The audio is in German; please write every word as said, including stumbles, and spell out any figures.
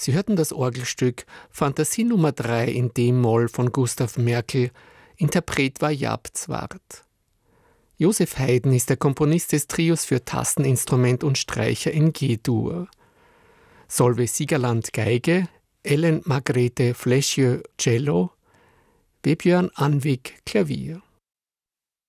Sie hörten das Orgelstück Fantasie Nummer drei in D-Moll von Gustav Merkel. Interpret war Jaap Zwart. Joseph Haydn ist der Komponist des Trios für Tasteninstrument und Streicher in G-Dur. Solveig Siegerland Geige, Ellen Margrethe Flechieux Cello, Vebjørn Andvik Klavier.